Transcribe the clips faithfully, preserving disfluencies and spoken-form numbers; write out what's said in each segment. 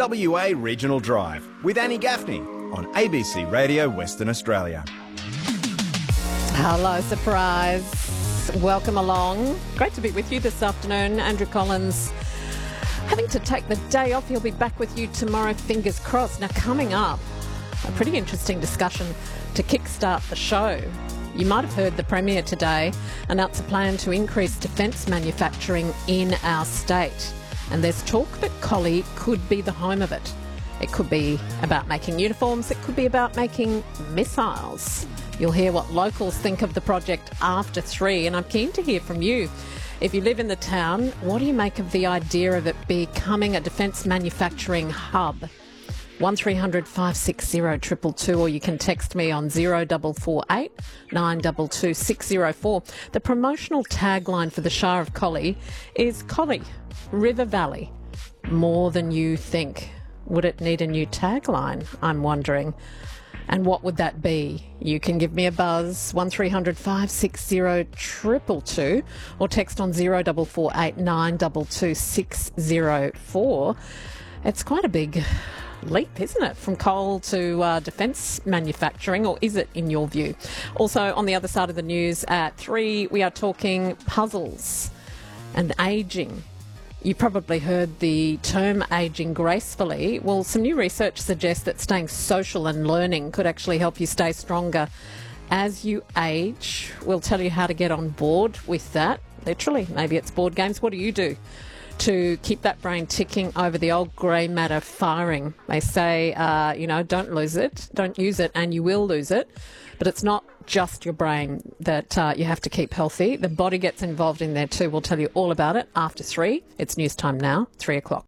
W A Regional Drive with Annie Gaffney on A B C Radio Western Australia. Hello, surprise. Welcome along. Great to be with you this afternoon. Andrew Collins having to take the day off. He'll be back with you tomorrow, fingers crossed. Now, coming up, a pretty interesting discussion to kickstart the show. You might have heard the Premier today announce a plan to increase defence manufacturing in our state. And there's talk that Collie could be the home of it. It could be about making uniforms. It could be about making missiles. You'll hear what locals think of the project after three, and I'm keen to hear from you. If you live in the town, what do you make of the idea of it becoming a defence manufacturing hub? one three hundred five six zero two two two, or you can text me on zero four four eight nine two two six zero four. The promotional tagline for the Shire of Collie is Collie, River Valley, more than you think. Would it need a new tagline, I'm wondering? And what would that be? You can give me a buzz, one three hundred five six zero two two two, or text on zero four four eight nine two two six zero four. It's quite a big leap, isn't it, from coal to uh, defence manufacturing, or is it in your view? Also, on the other side of the news at three, we are talking puzzles and ageing. You probably heard the term ageing gracefully. Well, some new research suggests that staying social and learning could actually help you stay stronger as you age. We'll tell you how to get on board with that. Literally, maybe it's board games. What do you do to keep that brain ticking over the old grey matter firing? They say, uh, you know, don't lose it, don't use it, and you will lose it. But it's not just your brain that uh, you have to keep healthy. The body gets involved in there too. We'll tell you all about it after three. It's news time now, three o'clock.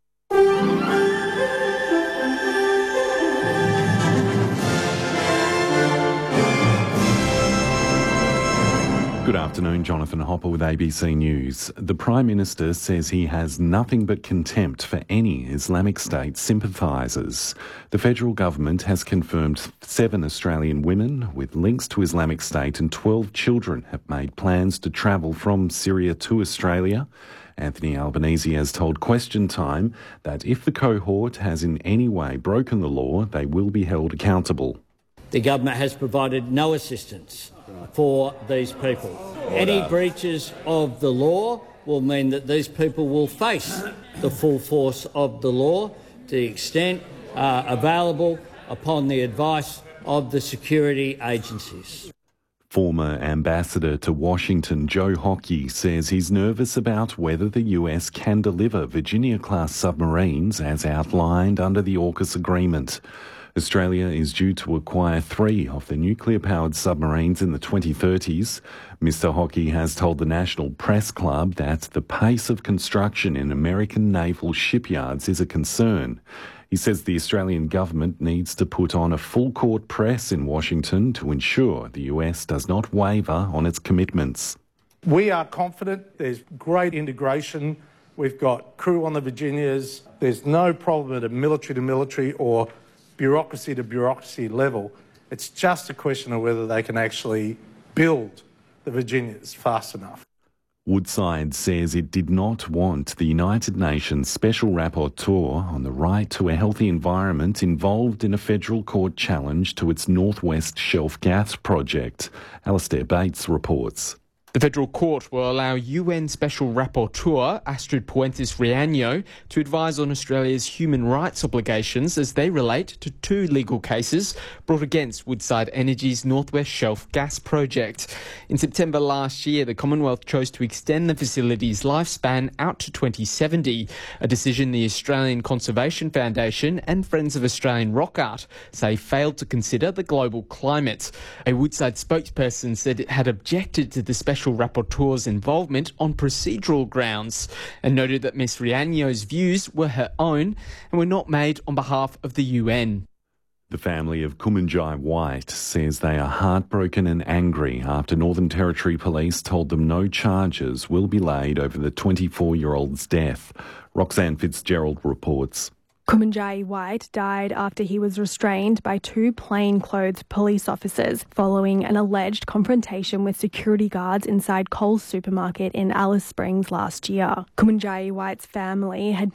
Good afternoon, Jonathan Hopper with A B C News. The Prime Minister says he has nothing but contempt for any Islamic State sympathisers. The federal government has confirmed seven Australian women with links to Islamic State and twelve children have made plans to travel from Syria to Australia. Anthony Albanese has told Question Time that if the cohort has in any way broken the law, they will be held accountable. The government has provided no assistance for these people. Any breaches of the law will mean that these people will face the full force of the law to the extent uh, available upon the advice of the security agencies. Former ambassador to Washington, Joe Hockey, says he's nervous about whether the U S can deliver Virginia-class submarines as outlined under the AUKUS agreement. Australia is due to acquire three of the nuclear-powered submarines in the twenty thirties. Mister Hockey has told the National Press Club that the pace of construction in American naval shipyards is a concern. He says the Australian government needs to put on a full-court press in Washington to ensure the U S does not waver on its commitments. We are confident there's great integration. We've got crew on the Virginias. There's no problem at a military-to-military or bureaucracy to bureaucracy level. It's just a question of whether they can actually build the Virginias fast enough. Woodside says it did not want the United Nations Special Rapporteur on the right to a healthy environment involved in a federal court challenge to its Northwest Shelf gas project. Alastair Bates reports. The Federal Court will allow U N Special Rapporteur Astrid Puentes-Riaño to advise on Australia's human rights obligations as they relate to two legal cases brought against Woodside Energy's Northwest Shelf gas project. In September last year, the Commonwealth chose to extend the facility's lifespan out to twenty seventy, a decision the Australian Conservation Foundation and Friends of Australian Rock Art say failed to consider the global climate. A Woodside spokesperson said it had objected to the Special Rapporteur's involvement on procedural grounds and noted that Miz Riaño's views were her own and were not made on behalf of the U N. The family of Kumanjai White says they are heartbroken and angry after Northern Territory Police told them no charges will be laid over the twenty-four-year-old's death. Roxanne Fitzgerald reports. Kumanjai White died after he was restrained by two plainclothes police officers following an alleged confrontation with security guards inside Coles supermarket in Alice Springs last year. Kumanjai White's family had